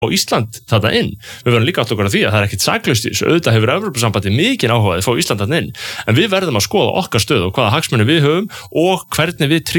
Ísland þarna inn. Við verðum líka átt okkur að því að það er ekkert saklaust í þessu. Auðvitað hefur Evrópusambandið mikinn áhuga að fá Ísland þarna inn. En við verðum að skoða okkar stöðu og hvaða hagsmuni við höfum og hvernig við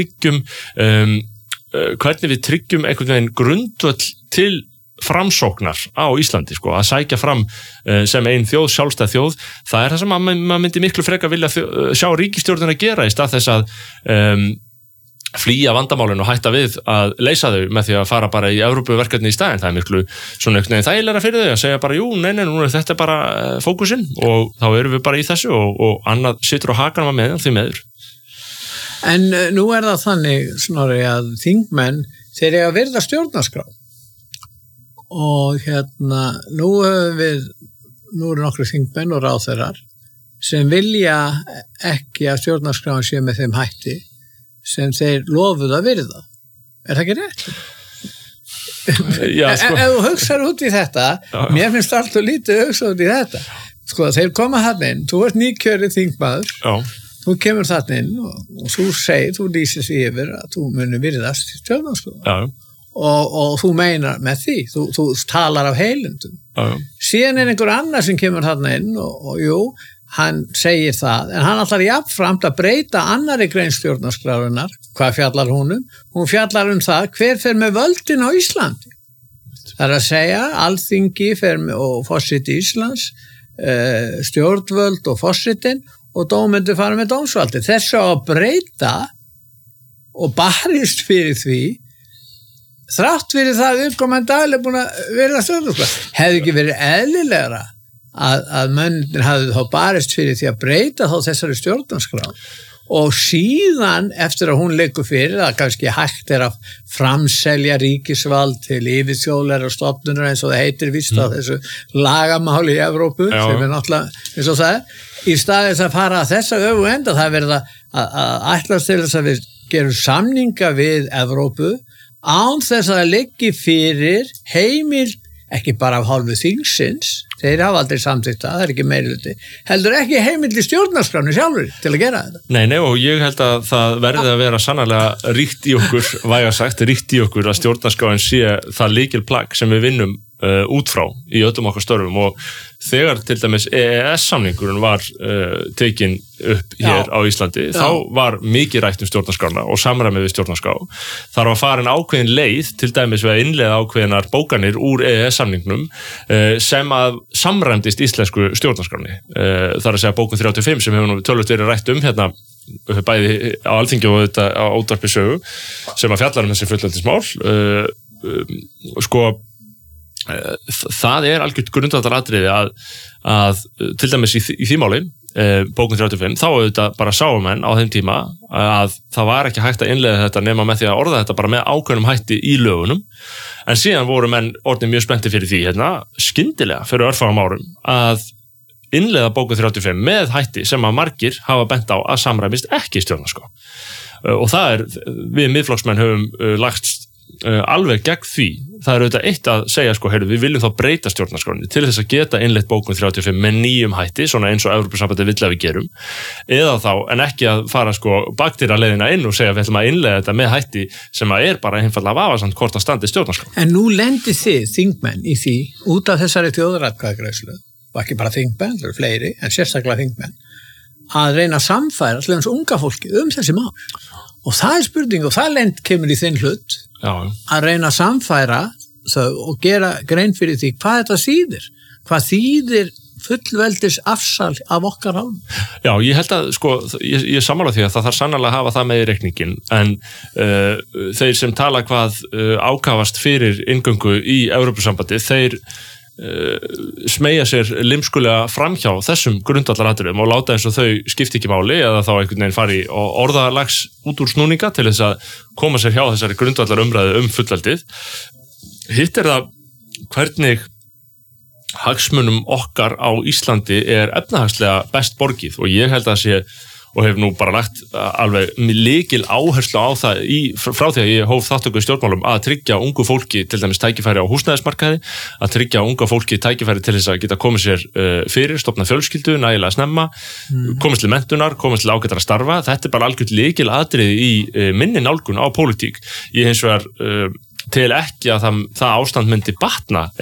tryggjum einhvern veginn grundvöll til framsóknar á Íslandi, sko, að sækja fram sem ein þjóð, sjálfstæð þjóð. Það er það sem maður myndi miklu frekar vilja sjá ríkisstjórnina gera í stað þess að flýja vandamálinu og hætta við að leysa þau með því að fara bara í Evrópuverkefni í staðinn. Það er miklu svona einhvern veginn þægilegra fyrir þau að segja bara, jú, nei, nú er þetta bara fókusinn og þá erum við bara í þessu og annað situr á hakanum með því meður. En nú er það þannig, Snorri, að þingmenn, þeir eiga að virða stjórnarskrá og nú eru nokkru þingmenn og ráðherrar sem vilja ekki að stjórnarskráin sé með þeim hætti sem þeir lofuðu að virða. Er það ekki rétt? Já, sko. Ef þú hugsar út í þetta, mér finnst alltaf lítið hugsa út í þetta. Sko, þeir koma hann inn, þú ert nýkjörið þingmaður, þú kemur þann inn og þú segir, þú lýsir því yfir að þú muni virðast í stjórnarskráin. Og þú meinar með því, þú talar af heilindum. Síðan er einhver annar sem kemur hann inn og jú, hann segir það, en hann ætlar jafnframt að breyta annarri grein stjórnarskrárinnar. Hvað fjallar hún um? Hún fjallar um það hver fer með völdin á Íslandi. Það er að segja, Alþingi og forseti Íslands, stjórnvöld og forsetin og dómendur fara með dómsvaldi. Þessu á að breyta og barist fyrir því, þrátt fyrir það viðkomandi aðili búin að vera stjórnarskrá. Hefði ekki verið eðlilegra að mönnir hafði þá barist fyrir því að breyta þá þessari stjórnarskrá og síðan eftir að hún liggur fyrir að kannski hægt er að framselja ríkisvald til yfirþjóðlegra stofnunar eins og það heitir víst á þessu lagamáli í Evrópu sem er náttúrulega eins og það í staðis að fara að þessa öfu enda það verða að ætlast til þess að við gerum samninga við Evrópu án þess að það liggi fyrir heimil ekki bara af hálfu þingsins, þeir hafa aldrei samþykkt það er ekki meirihluti, heldur ekki heimill í stjórnarskráni sjálfur til að gera þetta. Nei, og ég held að það verði að vera sannarlega ríkt í okkur, vægasagt, ríkt í okkur að stjórnarskráin sé það lykilplagg sem við vinnum út frá í öllum okkar störfum og þegar til dæmis EES-samningurinn var tekin upp hér á Íslandi, þá var mikið rætt stjórnarskrána og samræmi við stjórnarskrá. Þar var farin ákveðin leið, til dæmis við að innleiða ákveðinar bókanir úr EES-samningnum sem að samræmdist íslensku stjórnarskráni. Þar að segja bókun 35 sem hefur nú tölvöld verið rætt hérna bæði á Alþingi og þetta á útvarpi sögu sem að fjallar þessi fullveldismál. Sko, það er algjört grundvallaratriði að til dæmis í því máli bókun 35, þá auðvitað bara sáum menn á þeim tíma að það var ekki hægt að innleiða þetta nema með því að orða þetta bara með ákveðnum hætti í lögunum, en síðan voru menn orðnir mjög spenntir fyrir því skyndilega fyrir örfáum árum að innleiða bókun 35 með hætti sem að margir hafa bent á að samræmist ekki stjórnarskrá og það er, við miðflokksmenn höfum lagst alveg gegn því. Það er auðvitað eitt að segja sko, heyrðu, við viljum þá breyta stjórnarskráni til þess að geta innleitt bókun 35 með nýjum hætti, svona eins og Evrópusambandið vill að við gerum, eða þá, en ekki að fara sko bakdýra leiðina inn og segja við ætlum að innleiða þetta með hætti sem að er bara einfaldlega vafasamt hvort að standi stjórnarskrá. En nú lendir þið, þingmenn, í því, út af þessari þjóðaratkvæðagreiðslu, og ekki bara þingmenn, það eru fleiri, en sérstaklega þingmenn, að reyna að samfæra allir unga fólki þessi mál. Og það er spurning og það kemur í þinn hlut að reyna að samfæra þau og gera grein fyrir því hvað þetta þýðir. Hvað þýðir fullveldis afsal af okkar hálfum? Já, ég held að, sko, ég sammála því að það þarf sannarlega að hafa það með í reikningin, en þeir sem tala hvað ákafast fyrir inngöngu í Evrópusambandið, þeir smeyja sér limskulega framhjá þessum grundvallaratriðum og láta eins og þau skipti ekki máli eða þá einhvern veginn fari og orðalags út úr snúninga til þess að koma sér hjá þessari grundvallarumræðu fullveldið. Hitt er það hvernig hagsmunum okkar á Íslandi er efnahagslega best borgið og ég held að sé og hef nú bara lagt alveg lykil áherslu á það frá því að ég hóf þáttöku í stjórnmálum að tryggja ungu fólki til dæmis tækifæri á húsnæðismarkaði, að tryggja unga fólki tækifæri til þess að geta komið sér fyrir, stofna fjölskyldu, nægilega snemma, komast til menntunar, komast til ágætara starfa. Þetta er bara algjört lykil atriði í minni nálgun á pólitík. Ég hins vegar tel ekki að það ástand myndi batna